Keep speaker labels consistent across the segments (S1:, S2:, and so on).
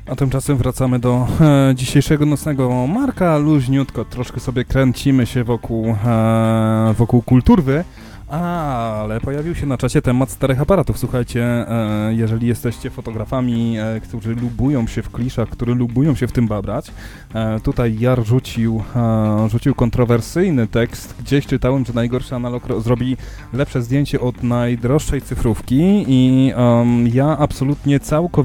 S1: A tymczasem wracamy do dzisiejszego nocnego marka. Luźniutko, troszkę sobie kręcimy się wokół kulturwy, ale pojawił się na czacie temat starych aparatów. Słuchajcie, jeżeli jesteście fotografami, którzy lubują się w kliszach, którzy lubują się w tym babrać, tutaj Jar rzucił kontrowersyjny tekst. Gdzieś czytałem, że najgorszy analog zrobi lepsze zdjęcie od najdroższej cyfrówki i ja absolutnie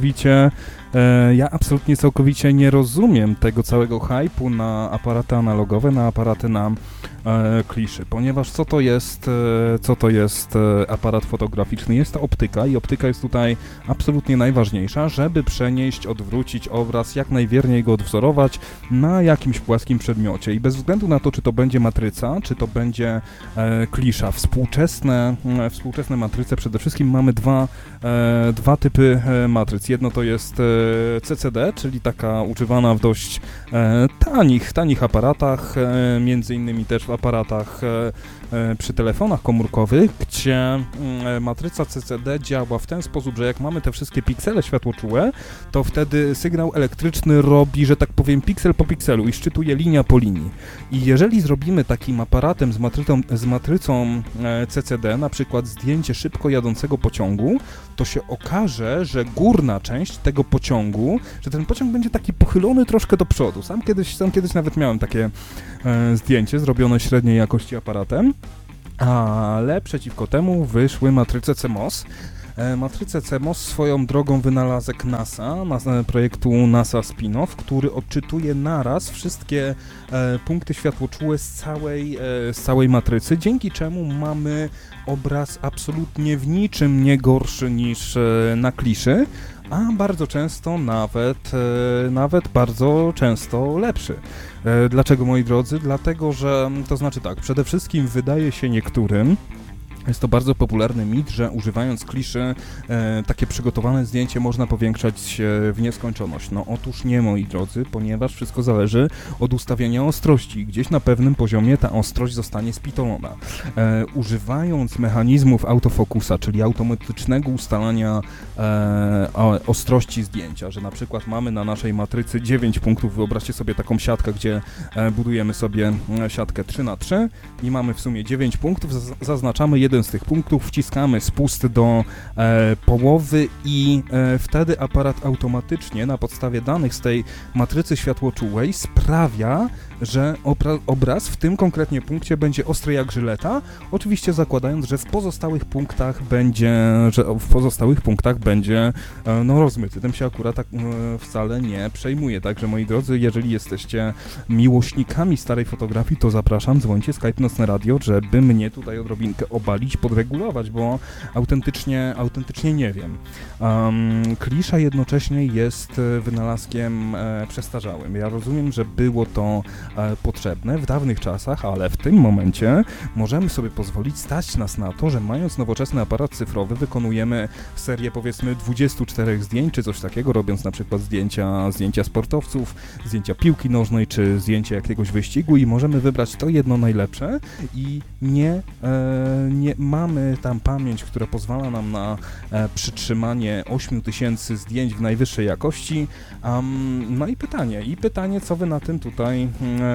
S1: całkowicie nie rozumiem tego całego hype'u na aparaty analogowe, na aparaty na kliszy, ponieważ co to jest aparat fotograficzny? Jest to optyka i optyka jest tutaj absolutnie najważniejsza, żeby przenieść, odwrócić obraz, jak najwierniej go odwzorować na jakimś płaskim przedmiocie i bez względu na to, czy to będzie matryca, czy to będzie klisza. Współczesne matryce, przede wszystkim mamy dwa typy matryc. Jedno to jest CCD, czyli taka używana w dość tanich aparatach, między innymi też w aparatach przy telefonach komórkowych, gdzie matryca CCD działa w ten sposób, że jak mamy te wszystkie piksele światłoczułe, to wtedy sygnał elektryczny robi, że tak powiem, piksel po pikselu i szczytuje linia po linii. I jeżeli zrobimy takim aparatem z matrycą CCD, na przykład zdjęcie szybko jadącego pociągu, to się okaże, że górna część tego pociągu, że ten pociąg będzie taki pochylony troszkę do przodu. Sam kiedyś nawet miałem takie zdjęcie zrobione średniej jakości aparatem, ale przeciwko temu wyszły matryce CMOS. Matrycę CMOS swoją drogą wynalazek NASA, projektu NASA Spin-off, który odczytuje naraz wszystkie punkty światłoczułe z całej matrycy, dzięki czemu mamy obraz absolutnie w niczym nie gorszy niż na kliszy, a bardzo często nawet bardzo często lepszy. Dlaczego, moi drodzy? Dlatego, że to znaczy tak, przede wszystkim wydaje się niektórym, jest to bardzo popularny mit, że używając kliszy takie przygotowane zdjęcie można powiększać w nieskończoność. No otóż nie, moi drodzy, ponieważ wszystko zależy od ustawienia ostrości. Gdzieś na pewnym poziomie ta ostrość zostanie spitolona. Używając mechanizmów autofokusa, czyli automatycznego ustalania ostrości zdjęcia, że na przykład mamy na naszej matrycy 9 punktów, wyobraźcie sobie taką siatkę, gdzie budujemy sobie siatkę 3x3 i mamy w sumie 9 punktów, zaznaczamy jeden z tych punktów, wciskamy spust do połowy i wtedy aparat automatycznie na podstawie danych z tej matrycy światłoczułej sprawia, że obraz w tym konkretnie punkcie będzie ostry jak żyleta, oczywiście zakładając, że w pozostałych punktach będzie rozmyty. Tym się akurat tak wcale nie przejmuje. Także moi drodzy, jeżeli jesteście miłośnikami starej fotografii, to zapraszam, dzwońcie Skype Nocne Radio, żeby mnie tutaj odrobinkę obalić, podregulować, bo autentycznie nie wiem. Klisza jednocześnie jest wynalazkiem przestarzałym. Ja rozumiem, że było to potrzebne w dawnych czasach, ale w tym momencie możemy sobie pozwolić, stać nas na to, że mając nowoczesny aparat cyfrowy wykonujemy serię powiedzmy 24 zdjęć czy coś takiego, robiąc na przykład zdjęcia sportowców, zdjęcia piłki nożnej czy zdjęcia jakiegoś wyścigu i możemy wybrać to jedno najlepsze i nie mamy tam pamięć, która pozwala nam na przytrzymanie 8000 zdjęć w najwyższej jakości. No i pytanie, co wy na tym tutaj,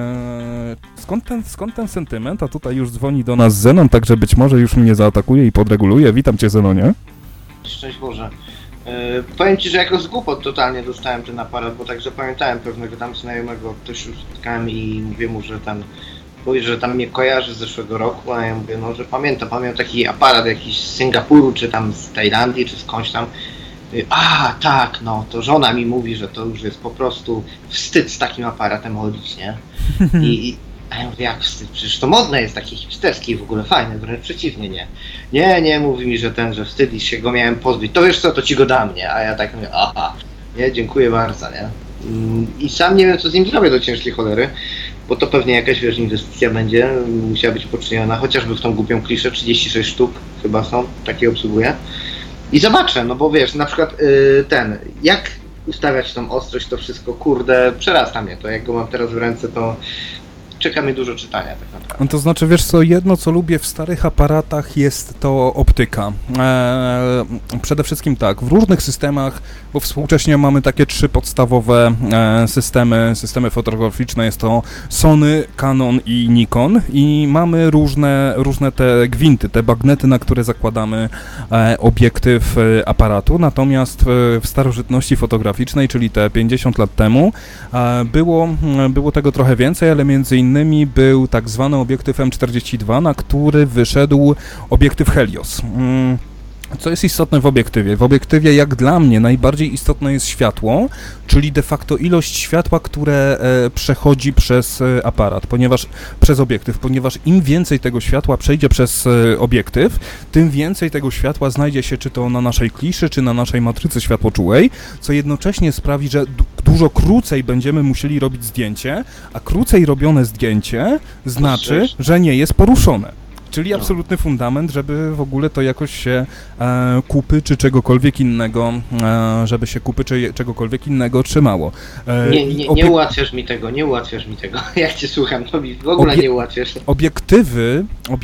S1: skąd ten sentyment? A tutaj już dzwoni do nas Zenon, także być może już mnie zaatakuje i podreguluje. Witam cię, Zenonie.
S2: Szczęść Boże. Powiem ci, że jako z głupot totalnie dostałem ten aparat, bo także pamiętałem pewnego tam znajomego, też już spotkałem i mówię mu, że tam mówi, że tam mnie kojarzy z zeszłego roku, a ja mówię, no, że pamiętam taki aparat jakiś z Singapuru, czy tam z Tajlandii, czy skądś tam. Tak, no, to żona mi mówi, że to już jest po prostu wstyd z takim aparatem chodzić, nie? A ja mówię, jak wstyd? Przecież to modne jest, takie hipsterskie i w ogóle fajne, wręcz przeciwnie, nie. Nie, mówi mi, że wstyd i się go miałem pozbyć. To wiesz co, to ci go dam, nie? A ja tak mówię, aha, nie, dziękuję bardzo, nie? I sam nie wiem, co z nim zrobię do ciężkiej cholery, bo to pewnie jakaś, wiesz, inwestycja będzie musiała być poczyniona, chociażby w tą głupią kliszę, 36 sztuk chyba są, takie obsługuję. I zobaczę, no bo wiesz, na przykład jak ustawiać tą ostrość, to wszystko, kurde, przerasta mnie to, jak go mam teraz w ręce, to czeka mnie dużo czytania tak naprawdę.
S1: No to znaczy, wiesz co, jedno co lubię w starych aparatach jest to optyka. Przede wszystkim tak, w różnych systemach, bo współcześnie mamy takie 3 podstawowe systemy fotograficzne, jest to Sony, Canon i Nikon i mamy różne te gwinty, te bagnety, na które zakładamy obiektyw aparatu, natomiast w starożytności fotograficznej, czyli te 50 lat temu, było tego trochę więcej, ale między innymi był tak zwany obiektyw M42, na który wyszedł obiektyw Helios. Co jest istotne w obiektywie? W obiektywie, jak dla mnie, najbardziej istotne jest światło, czyli de facto ilość światła, które przechodzi przez aparat, przez obiektyw, ponieważ im więcej tego światła przejdzie przez obiektyw, tym więcej tego światła znajdzie się czy to na naszej kliszy, czy na naszej matrycy światłoczułej, co jednocześnie sprawi, że dużo krócej będziemy musieli robić zdjęcie, a krócej robione zdjęcie znaczy, że nie jest poruszone. Czyli absolutny fundament, żeby w ogóle to jakoś się kupy czy czegokolwiek innego, żeby się kupy czy czegokolwiek innego trzymało.
S2: Nie ułatwiasz mi tego, jak cię słucham, to mi w ogóle nie ułatwiasz.
S1: Obiektywy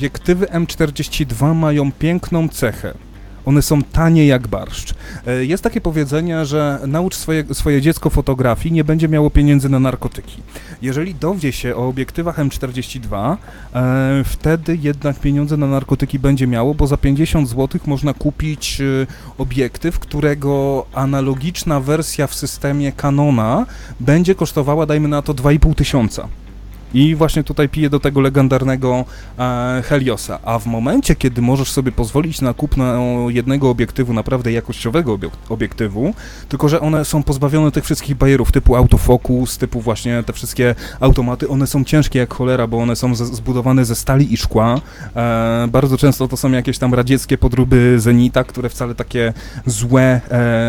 S1: M42 mają piękną cechę. One są tanie jak barszcz. Jest takie powiedzenie, że naucz swoje dziecko fotografii, nie będzie miało pieniędzy na narkotyki. Jeżeli dowie się o obiektywach M42, wtedy jednak pieniądze na narkotyki będzie miało, bo za 50 zł można kupić obiektyw, którego analogiczna wersja w systemie Canona będzie kosztowała, dajmy na to, 2500. I właśnie tutaj piję do tego legendarnego Heliosa. A w momencie, kiedy możesz sobie pozwolić na kupno jednego obiektywu, naprawdę jakościowego obiektywu, tylko że one są pozbawione tych wszystkich bajerów, typu autofokus, typu właśnie te wszystkie automaty, one są ciężkie jak cholera, bo one są zbudowane ze stali i szkła. Bardzo często to są jakieś tam radzieckie podróby Zenita, które wcale takie złe,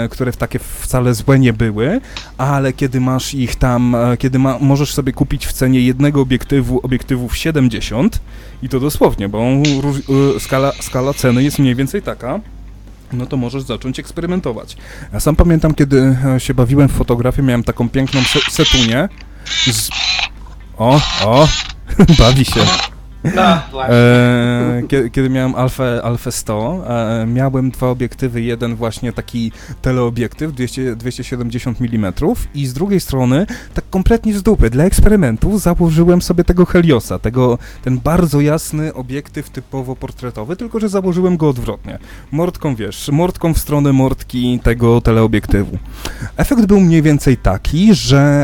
S1: nie były, ale kiedy masz ich tam, możesz sobie kupić w cenie jednego obiektywów 70 i to dosłownie, bo skala ceny jest mniej więcej taka, no to możesz zacząć eksperymentować. Ja sam pamiętam, kiedy się bawiłem w fotografię, miałem taką piękną setunię bawi się.
S2: No, właśnie.
S1: Kiedy miałem Alfę 100, miałem 2 obiektywy, jeden właśnie taki teleobiektyw 270 mm i z drugiej strony, tak kompletnie z dupy, dla eksperymentu założyłem sobie tego Heliosa, ten bardzo jasny obiektyw typowo portretowy, tylko że założyłem go odwrotnie. Mordką w stronę mordki tego teleobiektywu. Efekt był mniej więcej taki, że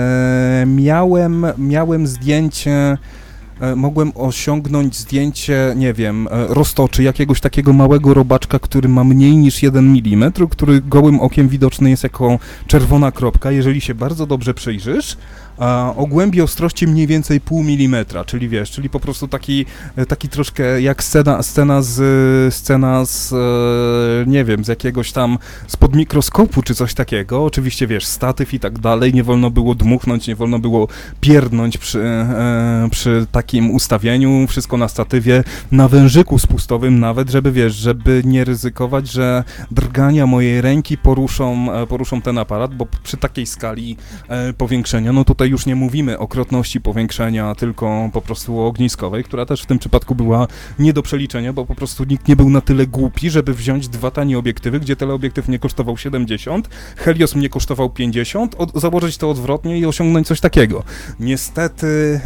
S1: miałem zdjęcie, mogłem osiągnąć zdjęcie, nie wiem, roztoczy jakiegoś takiego małego robaczka, który ma mniej niż 1 mm, który gołym okiem widoczny jest jako czerwona kropka, jeżeli się bardzo dobrze przyjrzysz, o głębi ostrości mniej więcej 0,5 mm, czyli po prostu taki troszkę jak scena z nie wiem, z jakiegoś tam spod mikroskopu czy coś takiego, oczywiście wiesz, statyw i tak dalej, nie wolno było dmuchnąć, nie wolno było pierdnąć przy takim ustawieniu, wszystko na statywie, na wężyku spustowym nawet, żeby nie ryzykować, że drgania mojej ręki poruszą ten aparat, bo przy takiej skali powiększenia, no tutaj już nie mówimy o krotności powiększenia, tylko po prostu ogniskowej, która też w tym przypadku była nie do przeliczenia, bo po prostu nikt nie był na tyle głupi, żeby wziąć 2 tanie obiektywy, gdzie teleobiektyw mnie kosztował 70, Helios mnie kosztował 50, założyć to odwrotnie i osiągnąć coś takiego. Niestety,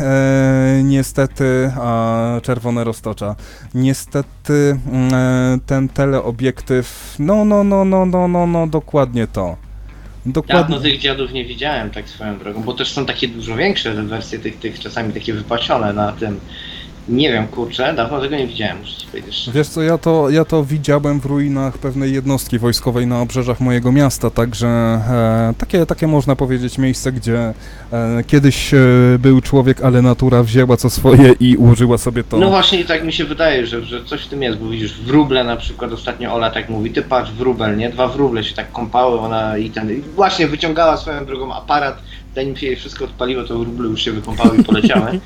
S1: czerwone roztocza. Niestety ten teleobiektyw, dokładnie to.
S2: Dawno tych dziadów nie widziałem, tak swoją drogą, bo też są takie dużo większe te wersje tych czasami takie wypasione na tym. Nie wiem, kurczę, dawno tego nie widziałem, muszę ci powiedzieć.
S1: Wiesz co, ja to widziałem w ruinach pewnej jednostki wojskowej na obrzeżach mojego miasta, także takie można powiedzieć miejsce, gdzie kiedyś był człowiek, ale natura wzięła co swoje i ułożyła sobie to.
S2: No właśnie i tak mi się wydaje, że coś w tym jest, bo widzisz, wróble na przykład, ostatnio Ola tak mówi, ty patrz, wróbel, nie? 2 wróble się tak kąpały, ona i właśnie wyciągała swoją drogą aparat, zanim się jej wszystko odpaliło, to wróble już się wykąpały i poleciały.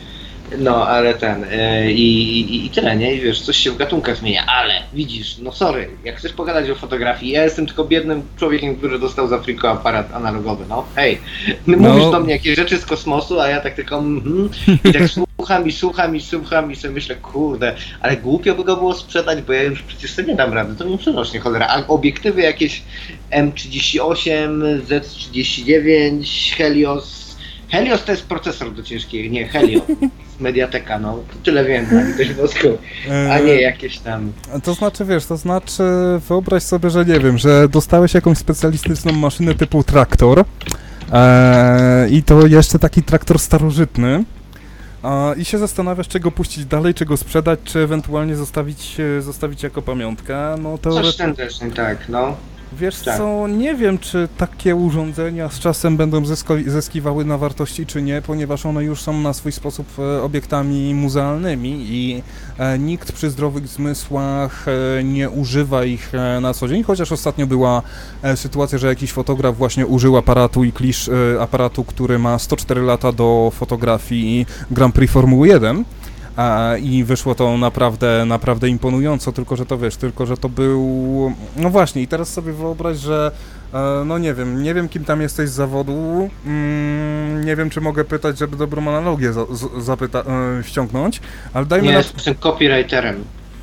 S2: No, ale i tyle, nie? I wiesz, coś się w gatunkach zmienia, ale widzisz, no sorry, jak chcesz pogadać o fotografii, ja jestem tylko biednym człowiekiem, który dostał za friko aparat analogowy, no hej, mówisz do mnie jakieś rzeczy z kosmosu, a ja tak tylko i tak słucham i sobie myślę, kurde, ale głupio by go było sprzedać, bo ja już przecież sobie nie dam rady, to mi przyrośnie cholera, a obiektywy jakieś M38, Z39, Helios to jest procesor do ciężkiego, nie, Helio z Mediateka, no, tyle wiem, na litość boską, a nie jakieś tam...
S1: To znaczy, wiesz, wyobraź sobie, że nie wiem, że dostałeś jakąś specjalistyczną maszynę typu traktor i to jeszcze taki traktor starożytny i się zastanawiasz, czego puścić dalej, czego sprzedać, czy ewentualnie zostawić jako pamiątkę, no to...
S2: Coś ten też, tak, no.
S1: Wiesz co, nie wiem, czy takie urządzenia z czasem będą zyskiwały na wartości, czy nie, ponieważ one już są na swój sposób obiektami muzealnymi i nikt przy zdrowych zmysłach nie używa ich na co dzień, chociaż ostatnio była sytuacja, że jakiś fotograf właśnie użył aparatu i klisz, aparatu, który ma 104 lata do fotografii Grand Prix Formuły 1. I wyszło to naprawdę imponująco, tylko że to był... No właśnie, i teraz sobie wyobraź, że no nie wiem kim tam jesteś z zawodu, nie wiem czy mogę pytać, żeby dobrą analogię ściągnąć, ale dajmy
S2: Nie, jestem copywriterem.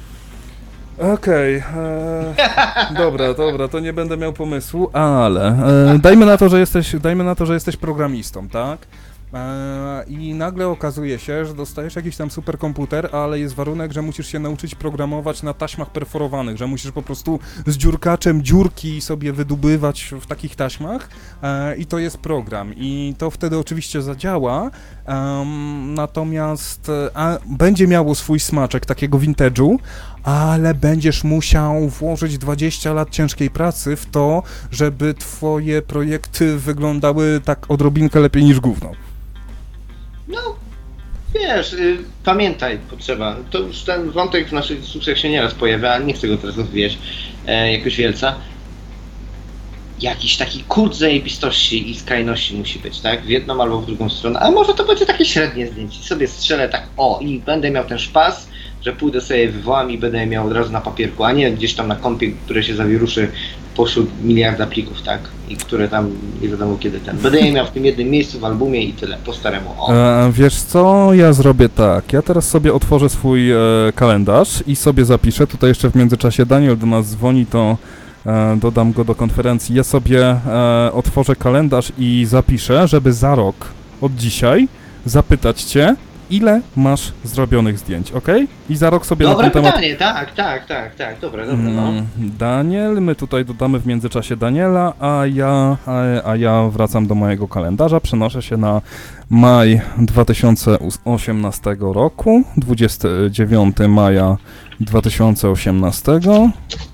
S1: Okej, dobra, to nie będę miał pomysłu, ale dajmy na to, że jesteś programistą, tak? I nagle okazuje się, że dostajesz jakiś tam superkomputer, ale jest warunek, że musisz się nauczyć programować na taśmach perforowanych, że musisz po prostu z dziurkaczem dziurki sobie wydobywać w takich taśmach i to jest program i to wtedy oczywiście zadziała, natomiast będzie miało swój smaczek takiego vintage'u, ale będziesz musiał włożyć 20 lat ciężkiej pracy w to, żeby twoje projekty wyglądały tak odrobinkę lepiej niż gówno.
S2: No, wiesz, pamiętaj, potrzeba. To już ten wątek w naszych dyskusjach się nieraz pojawia, ale nie chcę go teraz rozwijać jakoś wielce. Jakiś taki kurt zajebistości i skrajności musi być, tak? W jedną albo w drugą stronę. A może to będzie takie średnie zdjęcie. Sobie strzelę tak, i będę miał ten szpas, że pójdę sobie wywołam i będę miał od razu na papierku, a nie gdzieś tam na kompie, które się zawiruszy pośród miliarda plików, tak? I które tam nie wiadomo kiedy będę je miał w tym jednym miejscu w albumie i tyle, po staremu.
S1: Wiesz co, ja zrobię tak, ja teraz sobie otworzę swój kalendarz i sobie zapiszę, tutaj jeszcze w międzyczasie Daniel do nas dzwoni, to dodam go do konferencji, ja sobie otworzę kalendarz i zapiszę, żeby za rok od dzisiaj zapytać Cię, ile masz zrobionych zdjęć, ok? I za rok sobie
S2: dobre
S1: na ten temat...
S2: pytanie, tak, dobra, no.
S1: Daniel, my tutaj dodamy w międzyczasie Daniela, a ja wracam do mojego kalendarza, przenoszę się na maj 2018 roku, 29 maja 2018.
S2: Dobra,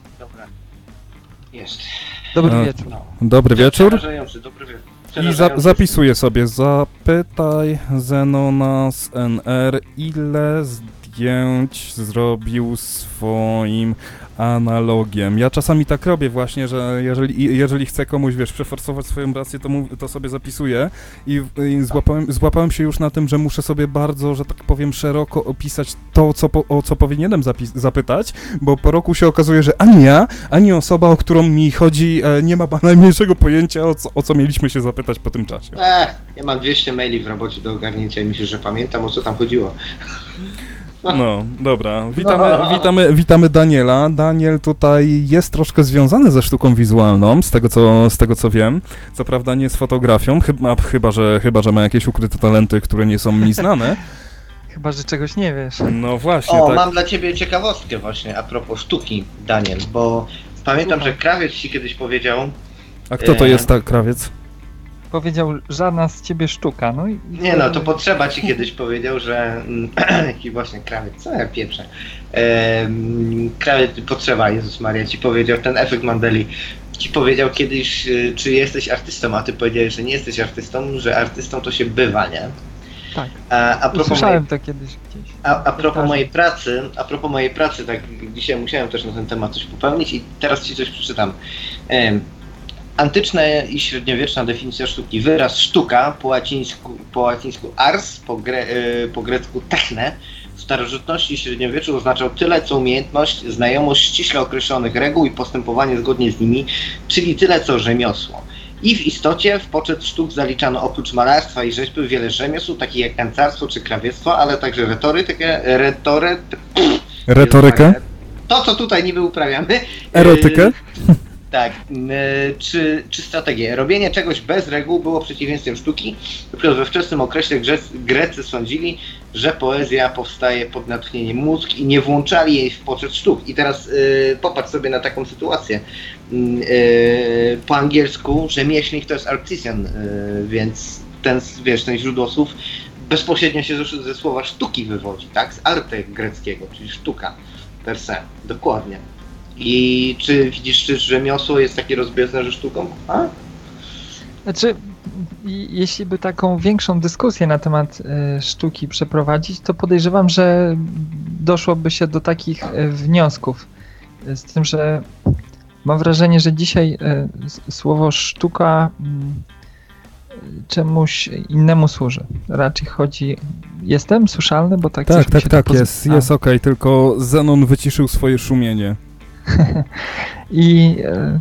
S2: jest.
S3: Dobry wieczór.
S2: No.
S1: Dobry wieczór.
S2: Przerażający, dobry wieczór.
S1: I zapisuję sobie, zapytaj Zenona z NR, ile zdjęć zrobił swoim analogiem. Ja czasami tak robię właśnie, że jeżeli chcę komuś, wiesz, przeforsować swoją rację, to sobie zapisuję i złapałem się już na tym, że muszę sobie bardzo, że tak powiem, szeroko opisać to, o co powinienem zapytać, bo po roku się okazuje, że ani ja, ani osoba, o którą mi chodzi, nie ma najmniejszego pojęcia, o co mieliśmy się zapytać po tym czasie.
S2: Ja mam 200 maili w robocie do ogarnięcia i myślę, że pamiętam, o co tam chodziło.
S1: No, dobra. Witamy Daniela. Daniel tutaj jest troszkę związany ze sztuką wizualną, z tego co wiem. Co prawda nie z fotografią, chyba że ma jakieś ukryte talenty, które nie są mi znane.
S3: Chyba, że czegoś nie wiesz.
S1: No właśnie, tak.
S2: Mam dla ciebie ciekawostkę właśnie a propos sztuki, Daniel, bo pamiętam, że krawiec ci kiedyś powiedział...
S1: A kto to jest ta krawiec?
S3: Powiedział, żadna z ciebie sztuka, no i...
S2: Nie no, to potrzeba ci kiedyś powiedział, że... Jaki właśnie krawiec, co ja pieprzę. Krawiec, potrzeba, Jezus Maria, ci powiedział, ten efekt Mandeli, ci powiedział kiedyś, czy jesteś artystą, a ty powiedziałeś, że nie jesteś artystą, że artystą to się bywa, nie?
S3: Tak,
S2: Słyszałem
S3: to kiedyś gdzieś.
S2: A propos mojej pracy, tak dzisiaj musiałem też na ten temat coś popełnić i teraz ci coś przeczytam. antyczna i średniowieczna definicja sztuki. Wyraz sztuka, po łacińsku ars, po grecku techne, w starożytności i średniowieczu oznaczał tyle, co umiejętność, znajomość ściśle określonych reguł i postępowanie zgodnie z nimi, czyli tyle, co rzemiosło. I w istocie w poczet sztuk zaliczano oprócz malarstwa i rzeźby wiele rzemiosł, takich jak kancarstwo czy krawiectwo, ale także
S1: Retorykę?
S2: To, co tutaj niby uprawiamy.
S1: Erotykę?
S2: Tak, czy strategię. Robienie czegoś bez reguł było przeciwieństwem sztuki. Dopiero we wczesnym okresie Grecy sądzili, że poezja powstaje pod natchnieniem mózg i nie włączali jej w poczet sztuk. I teraz popatrz sobie na taką sytuację. Po angielsku rzemieślnik to jest artisan, więc ten źródło słów bezpośrednio się ze słowa sztuki wywodzi, tak? Z arte greckiego, czyli sztuka per se, dokładnie. I czy widzisz, czy rzemiosło jest takie rozbieżne, że sztuką? A?
S3: Znaczy, jeśli by taką większą dyskusję na temat sztuki przeprowadzić, to podejrzewam, że doszłoby się do takich wniosków. Z tym, że mam wrażenie, że dzisiaj słowo sztuka czemuś innemu służy. Raczej chodzi... Jestem słyszalny, bo tak
S1: Tak, jest okej, tylko Zenon wyciszył swoje szumienie.
S3: I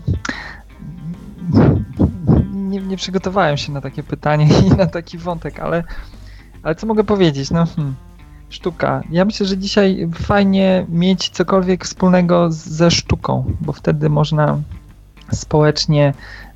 S3: nie przygotowałem się na takie pytanie i na taki wątek, ale co mogę powiedzieć? Sztuka. Ja myślę, że dzisiaj fajnie mieć cokolwiek wspólnego ze sztuką, bo wtedy można społecznie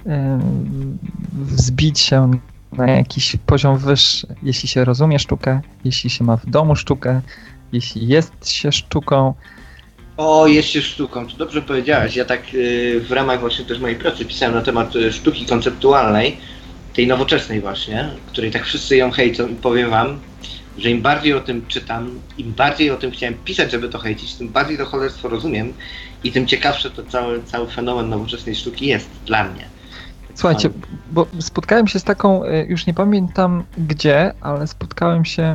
S3: wzbić się na jakiś poziom wyższy. Jeśli się rozumie sztukę, jeśli się ma w domu sztukę, jeśli jest się sztuką.
S2: O, jest się sztuką, to dobrze powiedziałeś. Ja tak w ramach właśnie też mojej pracy pisałem na temat sztuki konceptualnej, tej nowoczesnej właśnie, której tak wszyscy ją hejcą i powiem wam, że im bardziej o tym czytam, im bardziej o tym chciałem pisać, żeby to hejcić, tym bardziej to cholerstwo rozumiem i tym ciekawsze to cały fenomen nowoczesnej sztuki jest dla mnie.
S3: Słuchajcie, bo spotkałem się z taką, już nie pamiętam gdzie, ale spotkałem się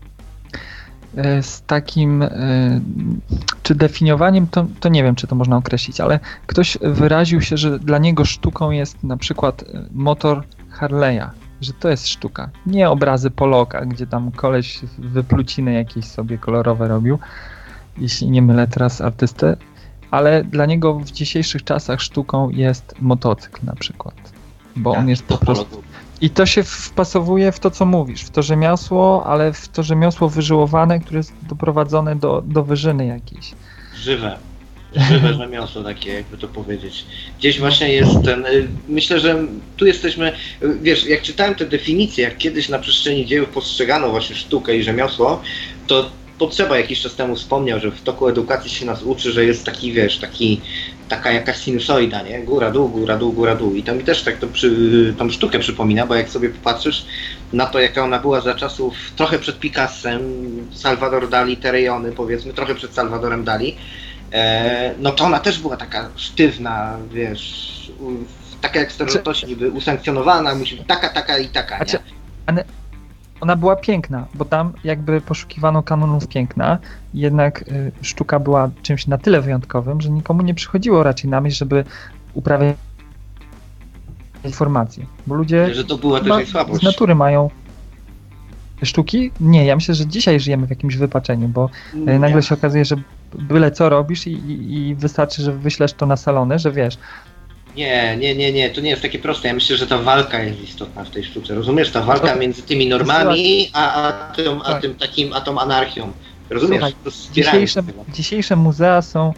S3: z takim, czy definiowaniem, to nie wiem, czy to można określić, ale ktoś wyraził się, że dla niego sztuką jest na przykład motor Harley'a, że to jest sztuka. Nie obrazy Poloka, gdzie tam koleś wypluciny jakieś sobie kolorowe robił, jeśli nie mylę teraz artystę, ale dla niego w dzisiejszych czasach sztuką jest motocykl na przykład, bo on jest po prostu... I to się wpasowuje w to, co mówisz, w to rzemiosło, ale w to rzemiosło wyżyłowane, które jest doprowadzone do wyżyny jakiejś.
S2: Żywe rzemiosło takie, jakby to powiedzieć. Gdzieś właśnie jest ten, myślę, że tu jesteśmy, wiesz, jak czytałem te definicje, jak kiedyś na przestrzeni dziejów postrzegano właśnie sztukę i rzemiosło, to Potrzeba jakiś czas temu wspomniał, że w toku edukacji się nas uczy, że jest taki, wiesz, taka jakaś sinusoida, nie? Góra, dół, góra, dół, góra, dół. I to mi też tak tą sztukę przypomina, bo jak sobie popatrzysz na to, jaka ona była za czasów trochę przed Picassem, Salvador Dali, te rejony, powiedzmy, trochę przed Salvadorem Dali, no to ona też była taka sztywna, wiesz, taka jak stereotyp niby usankcjonowana, musi być taka i taka, nie?
S3: Ona była piękna, bo tam jakby poszukiwano kanonów piękna, jednak sztuka była czymś na tyle wyjątkowym, że nikomu nie przychodziło raczej na myśl, żeby uprawiać informacje, bo ludzie
S2: że to była też słabość.
S3: Z natury mają sztuki. Nie, ja myślę, że dzisiaj żyjemy w jakimś wypaczeniu, bo nagle się okazuje, że byle co robisz i wystarczy, że wyślesz to na salony, że wiesz.
S2: Nie, to nie jest takie proste. Ja myślę, że ta walka jest istotna w tej sztuce. Rozumiesz? Ta walka między tymi normami, a tą anarchią. Rozumiesz?
S3: Słuchaj, dzisiejsze muzea są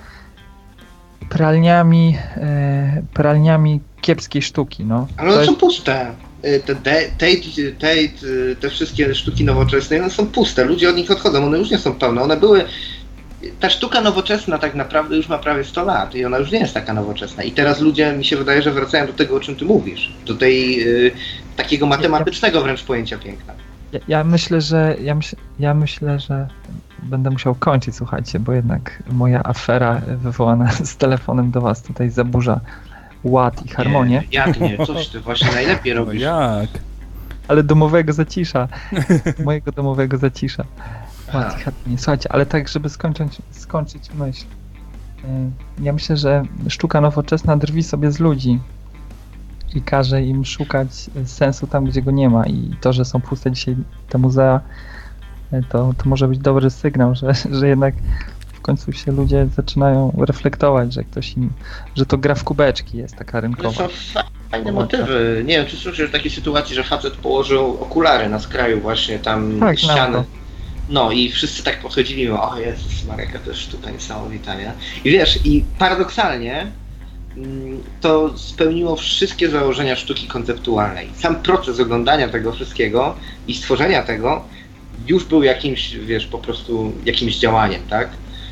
S3: pralniami kiepskiej sztuki. No.
S2: Ale one są puste. Te wszystkie sztuki nowoczesne, one są puste. Ludzie od nich odchodzą, one już nie są pełne. One były... Ta sztuka nowoczesna tak naprawdę już ma prawie 100 lat i ona już nie jest taka nowoczesna. I teraz ludzie, mi się wydaje, że wracają do tego, o czym ty mówisz. Do tej takiego matematycznego wręcz pojęcia piękna.
S3: Ja myślę, że będę musiał kończyć, słuchajcie, bo jednak moja afera wywołana z telefonem do was tutaj zaburza ład i harmonię.
S2: Jak nie? Coś ty właśnie najlepiej robisz.
S1: Jak?
S3: Ale domowego zacisza. Mojego domowego zacisza. Słuchajcie, ale tak, żeby skończyć myśl. Ja myślę, że sztuka nowoczesna drwi sobie z ludzi. i każe im szukać sensu tam, gdzie go nie ma. I to, że są puste dzisiaj te muzea, to może być dobry sygnał, że jednak w końcu się ludzie zaczynają reflektować, że to gra w kubeczki jest taka rynkowa.
S2: To są fajne motywy. Nie wiem, czy słyszysz w takiej sytuacji, że facet położył okulary na skraju właśnie tam ściany. No i wszyscy tak podchodzili i mówią, o Jezus Mareka, to jest sztuka niesamowita, nie? I wiesz, i paradoksalnie to spełniło wszystkie założenia sztuki konceptualnej. Sam proces oglądania tego wszystkiego i stworzenia tego już był jakimś, wiesz, po prostu jakimś działaniem, tak?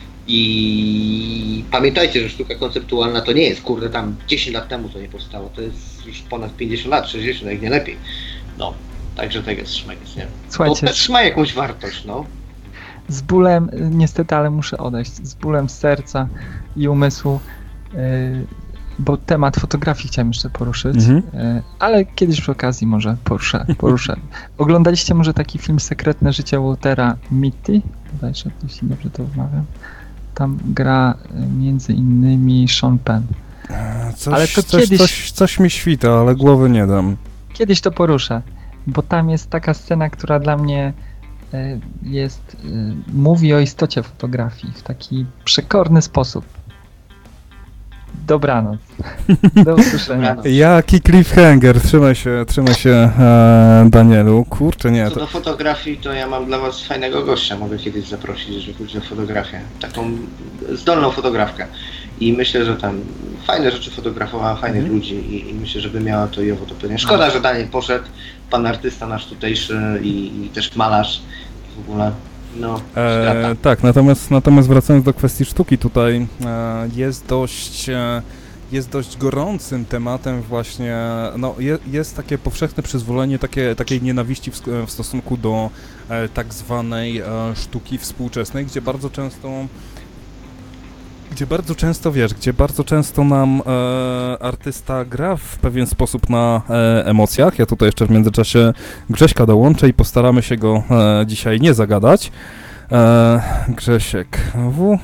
S2: I pamiętajcie, że sztuka konceptualna to nie jest, kurde, tam 10 lat temu to nie powstało, to jest już ponad 50 lat, 60, jak nie lepiej. No, także tego jest szmajec, nie?
S3: Słuchajcie,
S2: to też ma jakąś wartość, no.
S3: Z bólem, niestety, ale muszę odejść, z bólem serca i umysłu, bo temat fotografii chciałem jeszcze poruszyć, ale kiedyś przy okazji może poruszę. Oglądaliście może taki film Sekretne życie Waltera Mitty? Bodajże, jeśli dobrze to wymawiam. Tam gra między innymi Sean Penn.
S1: Coś mi świta, ale głowy nie dam.
S3: Kiedyś to poruszę, bo tam jest taka scena, która dla mnie mówi o istocie fotografii w taki przekorny sposób. Dobranoc. Do usłyszenia.
S1: Jaki cliffhanger. Trzymaj się Danielu. Kurczę, nie.
S2: Co do fotografii, to ja mam dla was fajnego gościa. Mogę kiedyś zaprosić, jeżeli chodzi o fotografię. Taką zdolną fotografkę. I myślę, że tam fajne rzeczy fotografowała, fajnych ludzi i myślę, że by miała to i owo to pewnie. Szkoda, że Daniel poszedł. Pan artysta nasz tutejszy i też malarz w ogóle. No,
S1: tak, natomiast wracając do kwestii sztuki, tutaj jest dość gorącym tematem właśnie, no jest takie powszechne przyzwolenie takiej nienawiści w stosunku do tak zwanej sztuki współczesnej, gdzie bardzo często nam artysta gra w pewien sposób na emocjach. Ja tutaj jeszcze w międzyczasie Grześka dołączę i postaramy się go dzisiaj nie zagadać. Grzesiek W.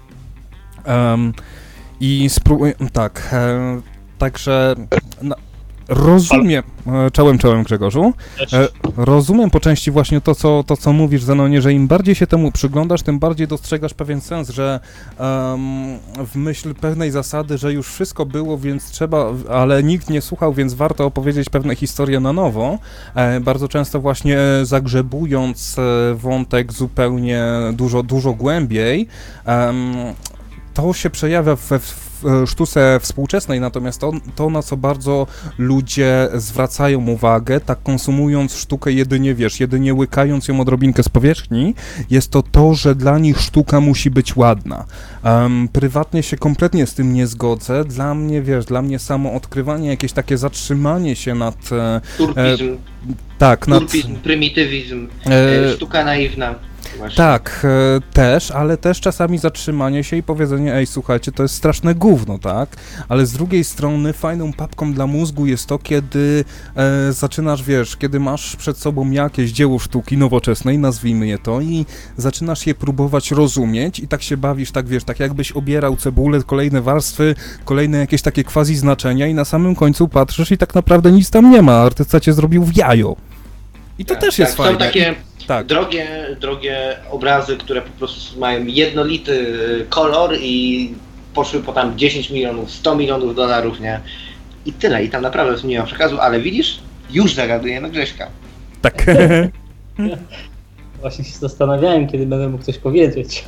S1: I spróbuję, tak, także rozumiem, czołem Grzegorzu, rozumiem po części właśnie to, co mówisz, Zenonie, że im bardziej się temu przyglądasz, tym bardziej dostrzegasz pewien sens, że w myśl pewnej zasady, że już wszystko było, więc trzeba, ale nikt nie słuchał, więc warto opowiedzieć pewne historie na nowo, bardzo często właśnie zagrzebując wątek zupełnie dużo głębiej, to się przejawia w sztuce współczesnej, natomiast to, na co bardzo ludzie zwracają uwagę, tak konsumując sztukę jedynie łykając ją odrobinkę z powierzchni, jest to, że dla nich sztuka musi być ładna. Prywatnie się kompletnie z tym nie zgodzę. Dla mnie samo odkrywanie, jakieś takie zatrzymanie się nad...
S2: Turpizm.
S1: Tak,
S2: turpizm, prymitywizm, sztuka naiwna. Właśnie.
S1: Tak, ale też czasami zatrzymanie się i powiedzenie, ej, słuchajcie, to jest straszne gówno, tak? Ale z drugiej strony fajną papką dla mózgu jest to, kiedy zaczynasz, kiedy masz przed sobą jakieś dzieło sztuki nowoczesnej, nazwijmy je to, i zaczynasz je próbować rozumieć i tak się bawisz, tak jakbyś obierał cebulę, kolejne warstwy, kolejne jakieś takie quasi znaczenia i na samym końcu patrzysz i tak naprawdę nic tam nie ma, artysta cię zrobił w jajo. I to też jest fajne.
S2: Są takie drogie obrazy, które po prostu mają jednolity kolor i poszły po tam 10 milionów, 100 milionów dolarów, nie? I tyle. I tam naprawdę nie ma przekazu, ale widzisz? Już zagadujemy Grześka.
S1: Tak.
S4: Właśnie się zastanawiałem, kiedy będę mógł coś powiedzieć.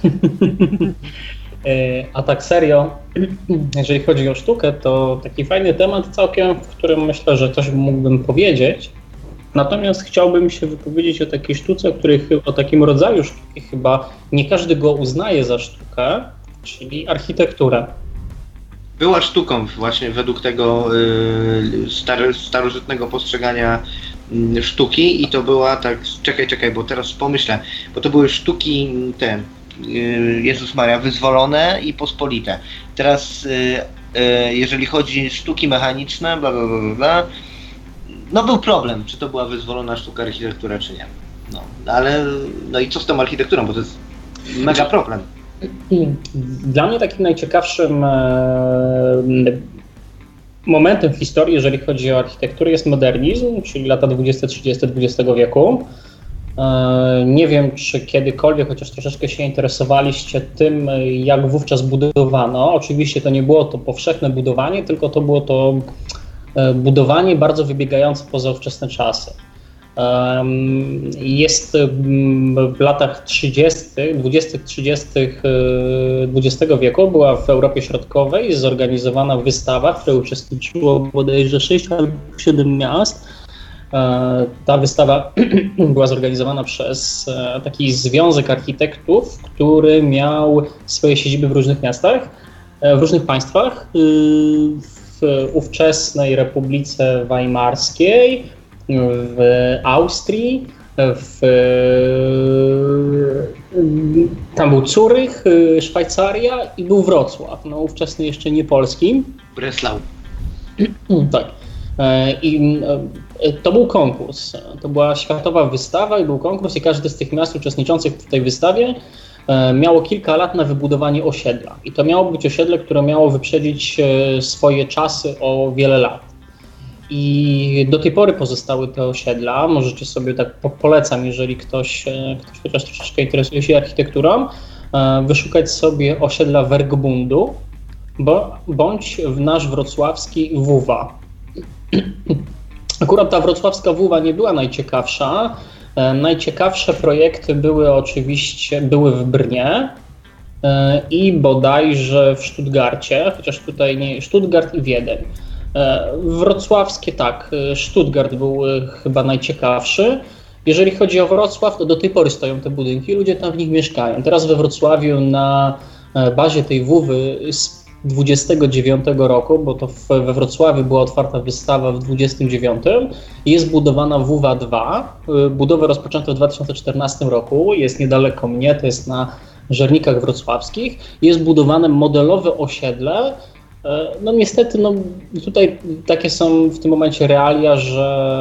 S4: A tak serio, jeżeli chodzi o sztukę, to taki fajny temat całkiem, w którym myślę, że coś mógłbym powiedzieć. Natomiast chciałbym się wypowiedzieć o takiej sztuce, o takim rodzaju sztuki chyba nie każdy go uznaje za sztukę, czyli architekturę.
S2: Była sztuką właśnie według tego starożytnego postrzegania sztuki i to była tak, czekaj, bo teraz pomyślę, bo to były sztuki te, Jezus Maria, wyzwolone i pospolite. Teraz jeżeli chodzi o sztuki mechaniczne, bla, bla, bla, bla, no był problem, czy to była wyzwolona sztuka architektura, czy nie. No, ale no i co z tą architekturą, bo to jest mega problem.
S4: Dla mnie takim najciekawszym momentem w historii, jeżeli chodzi o architekturę, jest modernizm, czyli lata 20-30 XX wieku. Nie wiem, czy kiedykolwiek, chociaż troszeczkę się interesowaliście tym, jak wówczas budowano. Oczywiście to nie było to powszechne budowanie, tylko to było to budowanie bardzo wybiegające poza ówczesne czasy. Jest w latach 30., 20-30 XX wieku była w Europie Środkowej zorganizowana wystawa, w której uczestniczyło bodajże 6 albo 7 miast. Ta wystawa była zorganizowana przez taki związek architektów, który miał swoje siedziby w różnych miastach, w różnych państwach, w ówczesnej Republice Weimarskiej, w Austrii, tam był Zurych, Szwajcaria i był Wrocław, no ówczesny jeszcze nie polski.
S2: Breslau.
S4: Tak. I to był konkurs, to była światowa wystawa i był konkurs i każde z tych miast uczestniczących w tej wystawie miało kilka lat na wybudowanie osiedla. I to miało być osiedle, które miało wyprzedzić swoje czasy o wiele lat. I do tej pory pozostały te osiedla, możecie sobie tak polecam, jeżeli ktoś chociaż troszeczkę interesuje się architekturą, wyszukać sobie osiedla Werkbundu bądź w nasz wrocławski WUWA. Akurat ta wrocławska WUWA nie była najciekawsza. Najciekawsze projekty były w Brnie i bodajże w Stuttgarcie, chociaż tutaj nie, Stuttgart i Wiedeń. Wrocławskie tak, Stuttgart był chyba najciekawszy. Jeżeli chodzi o Wrocław, to do tej pory stoją te budynki, ludzie tam w nich mieszkają. Teraz we Wrocławiu na bazie tej WUWy z 29 roku, bo to we Wrocławiu była otwarta wystawa w 29, jest budowana WUWA 2. Budowę rozpoczęto w 2014 roku, jest niedaleko mnie, to jest na Żernikach Wrocławskich. Jest budowane modelowe osiedle. No niestety, no tutaj takie są w tym momencie realia, że